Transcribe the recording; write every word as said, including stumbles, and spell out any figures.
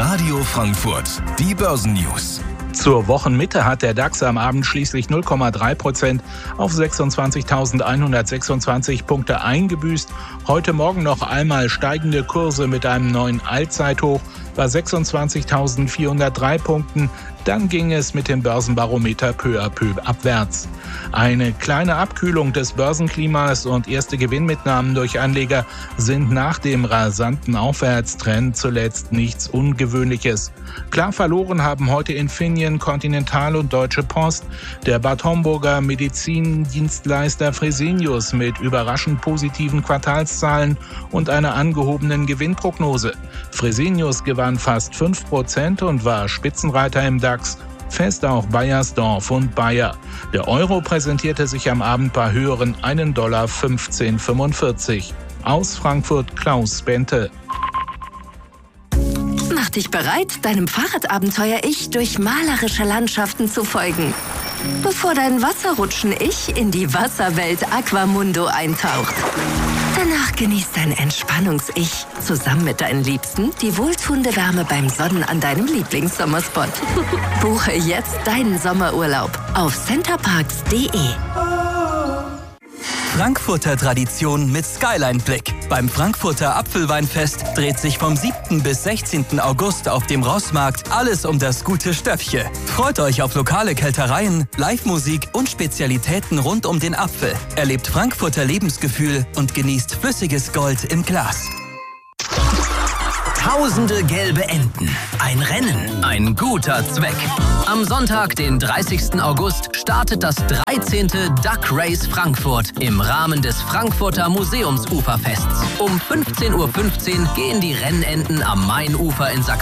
Radio Frankfurt, die Börsennews. Zur Wochenmitte hat der DAX am Abend schließlich null Komma drei Prozent auf sechsundzwanzigtausendeinhundertsechsundzwanzig Punkte eingebüßt. Heute Morgen noch einmal steigende Kurse mit einem neuen Allzeithoch bei sechsundzwanzigtausendvierhundertdrei Punkten. Dann ging es mit dem Börsenbarometer peu à peu abwärts. Eine kleine Abkühlung des Börsenklimas und erste Gewinnmitnahmen durch Anleger sind nach dem rasanten Aufwärtstrend zuletzt nichts Ungewöhnliches. Klar verloren haben heute Infineon, Continental und Deutsche Post. Der Bad Homburger Medizindienstleister Fresenius mit überraschend positiven Quartalszahlen und einer angehobenen Gewinnprognose. Fresenius gewann fast fünf Prozent und war Spitzenreiter im DAX. Fest auch Baiersdorf und Bayer. Der Euro präsentierte sich am Abend bei höheren einen Dollar fünfzehn fünfundvierzig. Aus Frankfurt Klaus Bente. Mach dich bereit, deinem Fahrradabenteuer-Ich durch malerische Landschaften zu folgen. Bevor dein Wasserrutschen-Ich in die Wasserwelt Aquamundo eintaucht. Danach genießt dein Entspannungs-Ich zusammen mit deinen Liebsten die wohltuende Wärme beim Sonnen an deinem Lieblingssommerspot. Buche jetzt deinen Sommerurlaub auf centerparks punkt de. Frankfurter Tradition mit Skyline-Blick. Beim Frankfurter Apfelweinfest dreht sich vom siebten bis sechzehnten August auf dem Rossmarkt alles um das gute Stöffche. Freut euch auf lokale Keltereien, Live-Musik und Spezialitäten rund um den Apfel. Erlebt Frankfurter Lebensgefühl und genießt flüssiges Gold im Glas. Tausende gelbe Enten. Ein Rennen. Ein guter Zweck. Am Sonntag, den dreißigsten August, startet das dreizehnte Duck Race Frankfurt im Rahmen des Frankfurter Museumsuferfests. Um fünfzehn Uhr fünfzehn gehen die Rennenten am Mainufer in Sachsen